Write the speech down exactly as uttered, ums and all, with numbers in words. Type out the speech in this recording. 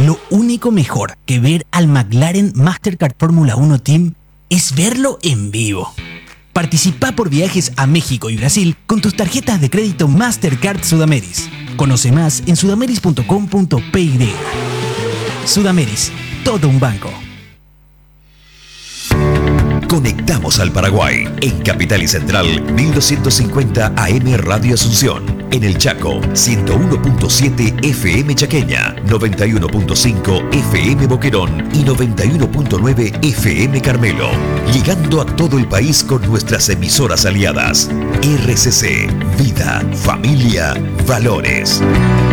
Lo único mejor que ver al McLaren Mastercard Fórmula uno Team es verlo en vivo. Participa por viajes a México y Brasil con tus tarjetas de crédito Mastercard Sudameris. Conoce más en sudameris punto com punto pe y. Sudameris, todo un banco. Conectamos al Paraguay en Capital y Central mil doscientos cincuenta A M Radio Asunción, en el Chaco ciento uno punto siete F M Chaqueña, noventa y uno punto cinco F M Boquerón y noventa y uno punto nueve F M Carmelo, llegando a todo el país con nuestras emisoras aliadas. R C C, vida, familia, valores.